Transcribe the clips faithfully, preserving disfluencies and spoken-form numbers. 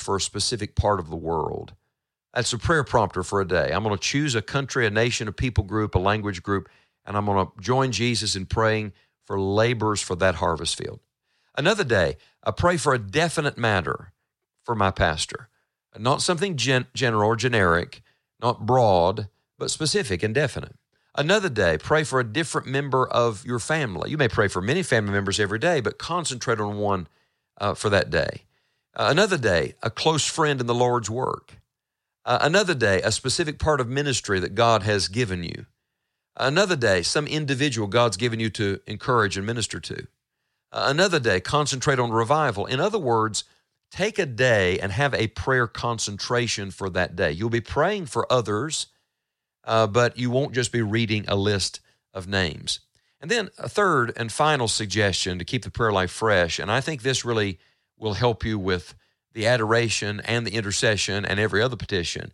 for a specific part of the world. That's a prayer prompter for a day. I'm going to choose a country, a nation, a people group, a language group, and I'm going to join Jesus in praying for laborers for that harvest field. Another day, I pray for a definite matter for my pastor. Not something gen- general or generic, not broad, but specific and definite. Another day, pray for a different member of your family. You may pray for many family members every day, but concentrate on one uh, for that day. Uh, another day, a close friend in the Lord's work. Uh, another day, a specific part of ministry that God has given you. Another day, some individual God's given you to encourage and minister to. Uh, another day, concentrate on revival. In other words, take a day and have a prayer concentration for that day. You'll be praying for others, uh, but you won't just be reading a list of names. And then a third and final suggestion to keep the prayer life fresh, and I think this really will help you with the adoration and the intercession and every other petition,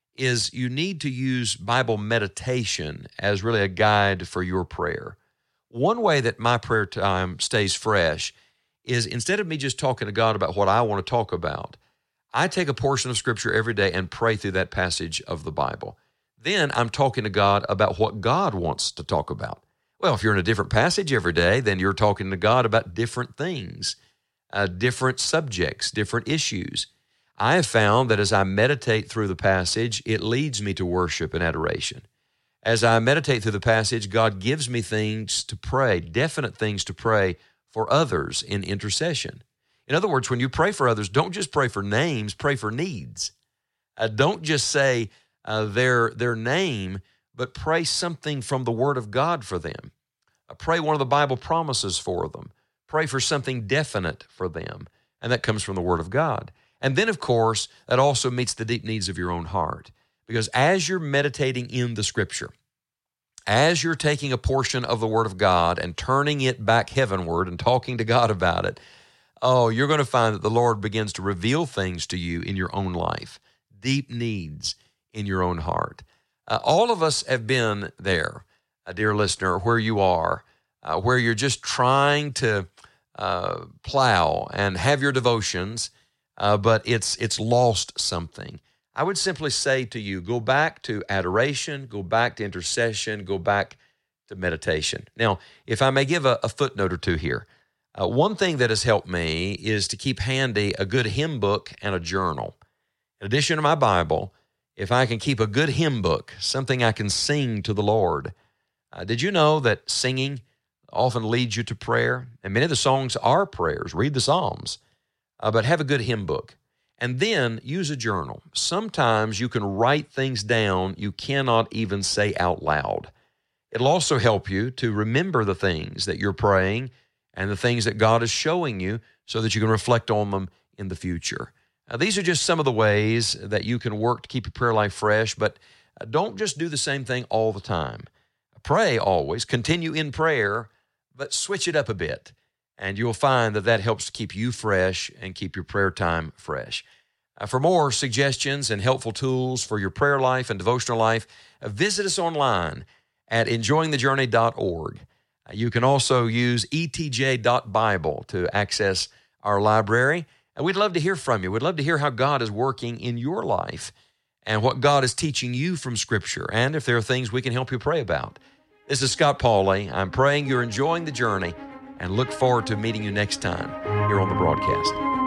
is you need to use Bible meditation as really a guide for your prayer. One way that my prayer time stays fresh is instead of me just talking to God about what I want to talk about, I take a portion of Scripture every day and pray through that passage of the Bible. Then I'm talking to God about what God wants to talk about. Well, if you're in a different passage every day, then you're talking to God about different things, uh, different subjects, different issues. I have found that as I meditate through the passage, it leads me to worship and adoration. As I meditate through the passage, God gives me things to pray, definite things to pray for others in intercession. In other words, when you pray for others, don't just pray for names, pray for needs. Uh, don't just say uh, their, their name, but pray something from the Word of God for them. Uh, pray one of the Bible promises for them. Pray for something definite for them, and that comes from the Word of God. And then, of course, that also meets the deep needs of your own heart. Because as you're meditating in the Scripture, as you're taking a portion of the Word of God and turning it back heavenward and talking to God about it, oh, you're going to find that the Lord begins to reveal things to you in your own life, deep needs in your own heart. Uh, all of us have been there, uh, dear listener, where you are, uh, where you're just trying to uh, plow and have your devotions, uh, but it's it's lost something. I would simply say to you, go back to adoration, go back to intercession, go back to meditation. Now, if I may give a, a footnote or two here, uh, one thing that has helped me is to keep handy a good hymn book and a journal. In addition to my Bible, if I can keep a good hymn book, something I can sing to the Lord. Uh, did you know that singing often leads you to prayer? And many of the songs are prayers. Read the Psalms, uh, but have a good hymn book. And then use a journal. Sometimes you can write things down you cannot even say out loud. It'll also help you to remember the things that you're praying and the things that God is showing you so that you can reflect on them in the future. Now, these are just some of the ways that you can work to keep your prayer life fresh, but don't just do the same thing all the time. Pray always, continue in prayer, but switch it up a bit. And you'll find that that helps to keep you fresh and keep your prayer time fresh. Uh, for more suggestions and helpful tools for your prayer life and devotional life, uh, visit us online at enjoying the journey dot org. Uh, you can also use e t j dot bible to access our library. And we'd love to hear from you. We'd love to hear how God is working in your life and what God is teaching you from Scripture, and if there are things we can help you pray about. This is Scott Pauley. I'm praying you're enjoying the journey and look forward to meeting you next time here on the broadcast.